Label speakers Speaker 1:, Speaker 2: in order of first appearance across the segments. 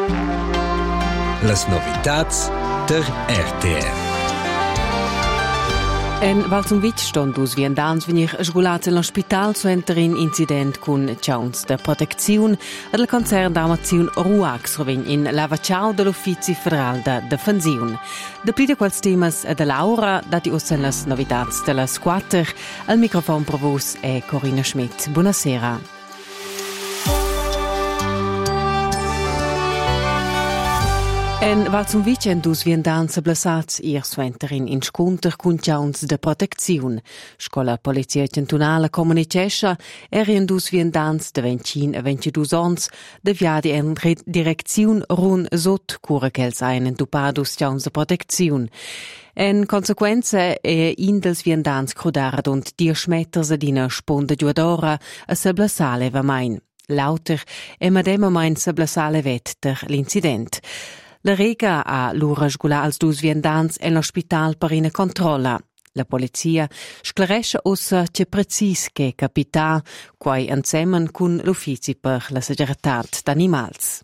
Speaker 1: Las novitats der RTR.
Speaker 2: En Valsumvitg ston dus viandans venir sgulats all'ospital suenter in incident cun tgauns de protecziun ed il concern d'armaziun RUAC srovegn in lavacciau dell'Uffizi Federal de Defensiun. De pli de quels temas e de Laura dati ussen las novitats de las 4. Al microfon per vos è Corinna Schmidt. Buonasera. En Valsumvitg en dus viandans ablassats ir suenter in scunter cun tgauns de protecziun. Scola Polizia Cantonala Comunicescha erien dus viandans de 25 e 22 ans de viadi en direcziun run sot cura ch'els einen tupadus tgauns de protecziun. En consequenza è in dels viandans crudarat und 10 meters ad ina sponda giuadora a se blassale va main. Lauter e madema main se blassale vet der l'incident. La rega ha l'ura sgulà als dus viandans en l'ospital per ina controlla. La polizia sclaresce ossa che precis che capità quai insemmen cun l'uffici per la seguretat d'animals.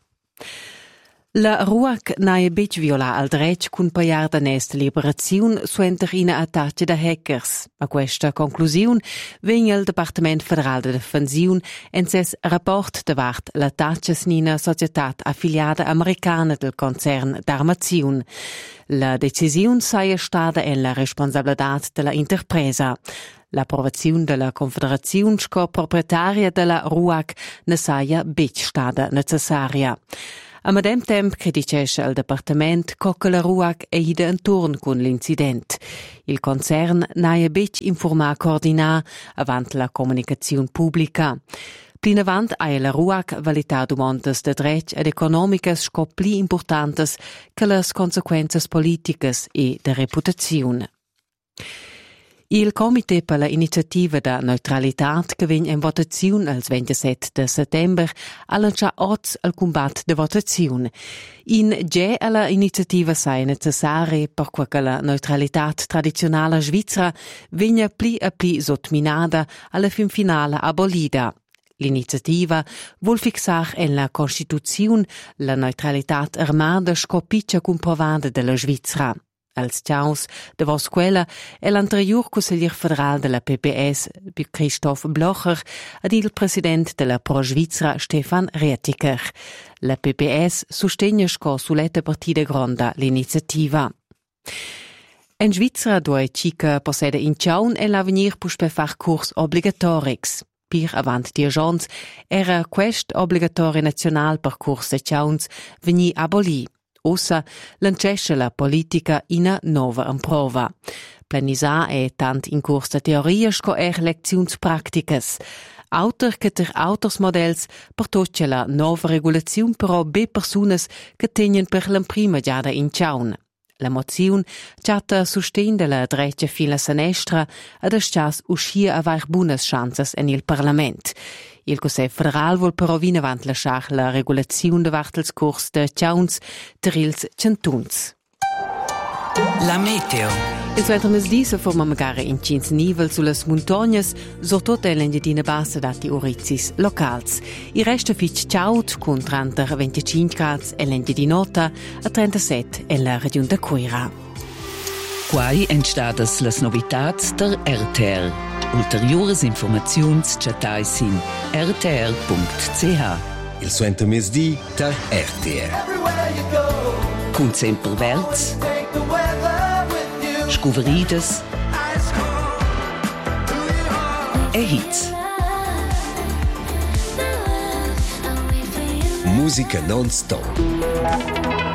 Speaker 2: La RUAC n'ha bec viola al dretg cun paiar danès de liberaziun suenter ina attacca da hackers. A questa conclusiun vegn il Departement Federal de Defensiun en ses rapport davart l'attacca snina societat affiliada americana del concern d'armaziun. La decisiun saia stada en la responsabilitat de la interpresa. L'approvaziun de la Confederaziun scoproprietaria de la RUAC ne saia bec stada necessaria. A medem temp che dicesce al Departement che la RUAC è ida intorn con l'incident. Il concern n'ha bec informà coordinà avant la comunicazione pubblica. Plin avant ha la RUAC validà domandas de dretg ed economicas sco pli importantes che las consequences politicas e de reputazione. Il Comité per la iniziativa da neutralitat che vegn in votaziun al 27 de settember ha lancià oz al combat de votaziun. In ge alla iniziativa sai necessari per che la neutralitat tradizionale svizzera vegna pli a pli sotminada alla fin finale abolida. L'iniziativa vuol fixar en la Costituzione la neutralitat armada scopiccia comprovada della Svizzera. Als tgaus de vos quella è l'anterior consiglier federal della PPS, Christoph Blocher, ed il president della Pro-Svizzera, Stefan Rietiker. La PPS sostegna sco sull'etta partida gronda l'iniziativa. In Svizzera due cica possede in tgaun e l'avenir può per far curs obligatorix. Pir avant 10 ans era quest obbligatorio nazional per curs de tgauns veni aboli. Ossa lancesce la politica ina nova improva. Planisà è tant in corsa teoria sco leziuns practicas. Autor che ter autosmodells per tocce la nova regulazione però be personas che tenien per l'imprima giada in tgaun. La moziun chatta sustain della dreccia fila senestra ed ascias uscia avair bunas chances en il Parlament. Il Consiglio federal vuol però vin avant lasciar la regulazione de vartels curs de tgauns terils centuns.
Speaker 3: La meteo.
Speaker 2: Il suo mesdì si forma magari in cins nivel sulle montagne, soprattutto nell'Engadina bassa dati orizis locals. Il resto fitch ciaut con 30-25 gradi e l'Engadinota a 37 e la regione da Coira.
Speaker 3: Quai entstadas las novitats der RTR. Ulteriores informaziuns chatais in rtr.ch.
Speaker 1: Il suo mesdì der RTR.
Speaker 3: Cun sempre verts, scuveridas e hits.
Speaker 1: Musica non stop.